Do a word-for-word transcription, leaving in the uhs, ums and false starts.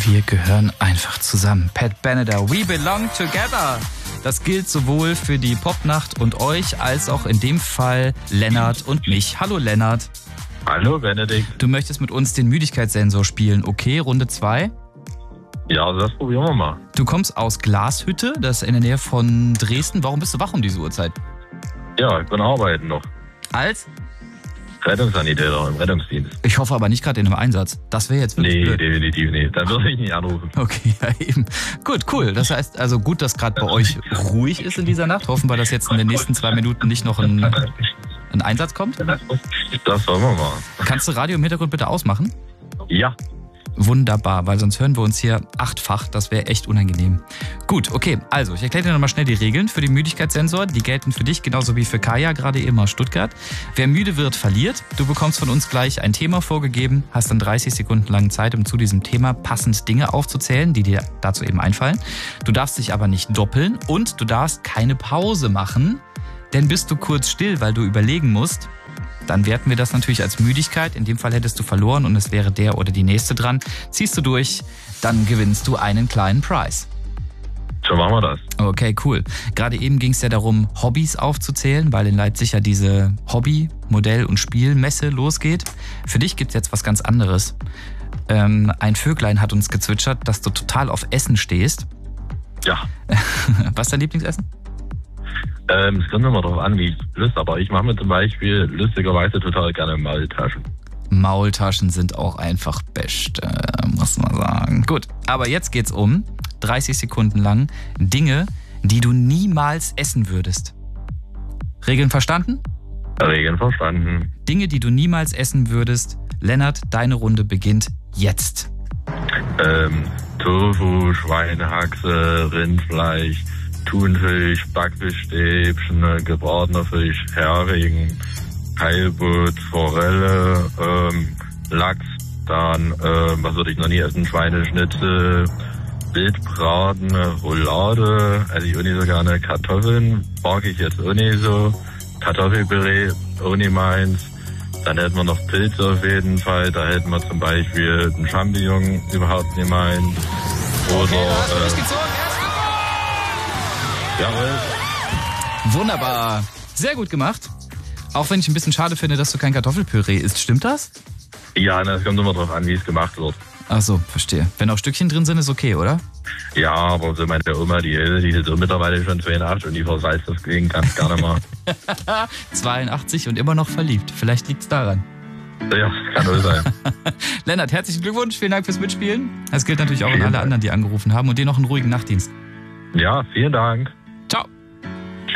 Wir gehören einfach zusammen. Pat Benatar, We Belong Together. Das gilt sowohl für die Popnacht und euch, als auch in dem Fall Lennart und mich. Hallo Lennart. Hallo Benedikt. Du möchtest mit uns den Müdigkeitssensor spielen. Okay, Runde zwei. Ja, also das probieren wir mal. Du kommst aus Glashütte, das ist in der Nähe von Dresden. Warum bist du wach um diese Uhrzeit? Ja, ich bin arbeiten noch. Als? Rettungssanitäter im Rettungsdienst. Ich hoffe aber nicht gerade in einem Einsatz. Das wäre jetzt wirklich Nee, blöd. definitiv nicht. Dann würde ich nicht anrufen. Okay, ja eben. Gut, cool. Das heißt also gut, dass gerade bei euch ruhig ist in dieser Nacht. Hoffen wir, dass jetzt in den nächsten zwei Minuten nicht noch ein, ein Einsatz kommt. Das wollen wir mal. Kannst du Radio im Hintergrund bitte ausmachen? Ja. Wunderbar, weil sonst hören wir uns hier achtfach. Das wäre echt unangenehm. Gut, okay. Also, ich erkläre dir nochmal schnell die Regeln für den Müdigkeitssensor. Die gelten für dich genauso wie für Kaya, gerade eben aus Stuttgart. Wer müde wird, verliert. Du bekommst von uns gleich ein Thema vorgegeben, hast dann dreißig Sekunden lang Zeit, um zu diesem Thema passend Dinge aufzuzählen, die dir dazu eben einfallen. Du darfst dich aber nicht doppeln und du darfst keine Pause machen, denn bist du kurz still, weil du überlegen musst, dann werten wir das natürlich als Müdigkeit. In dem Fall hättest du verloren und es wäre der oder die nächste dran. Ziehst du durch, dann gewinnst du einen kleinen Preis. So machen wir das. Okay, cool. Gerade eben ging es ja darum, Hobbys aufzuzählen, weil in Leipzig ja diese Hobby-, Modell- und Spielmesse losgeht. Für dich gibt es jetzt was ganz anderes. Ähm, ein Vöglein hat uns gezwitschert, dass du total auf Essen stehst. Ja. Was ist dein Lieblingsessen? Ähm, es kommt immer darauf an, wie ich Lust, aber ich mache mir zum Beispiel lustigerweise total gerne Maultaschen. Maultaschen sind auch einfach best, äh, muss man sagen. Gut, aber jetzt geht's um dreißig Sekunden lang Dinge, die du niemals essen würdest. Regeln verstanden? Regeln verstanden. Dinge, die du niemals essen würdest. Lennart, deine Runde beginnt jetzt. Ähm, Tofu, Schweinehaxe, Rindfleisch, Thunfisch, Backfischstäbchen, gebratener Fisch, Hering, Heilbutt, Forelle, ähm, Lachs, dann, ähm, was würde ich noch nie essen, Schweineschnitzel, Wildbraten, Roulade, esse ich auch nicht so gerne, Kartoffeln, mag ich jetzt auch nicht so, Kartoffelpüree, auch nicht meins, dann hätten wir noch Pilze auf jeden Fall, da hätten wir zum Beispiel einen Champignon, überhaupt nicht meins, oder, okay, da hast du dich äh, gezogen. Jawohl. Wunderbar. Sehr gut gemacht. Auch wenn ich ein bisschen schade finde, dass du kein Kartoffelpüree isst. Stimmt das? Ja, es kommt immer drauf an, wie es gemacht wird. Ach so, verstehe. Wenn auch Stückchen drin sind, ist okay, oder? Ja, aber so meine Oma, die, die ist so mittlerweile schon zweiundachtzig und die versalzt das Ding ganz gerne mal. zweiundachtzig und immer noch verliebt. Vielleicht liegt's daran. Ja, kann wohl sein. Lennart, herzlichen Glückwunsch. Vielen Dank fürs Mitspielen. Das gilt natürlich auch an alle anderen, die angerufen haben. Und dir noch einen ruhigen Nachtdienst. Ja, vielen Dank.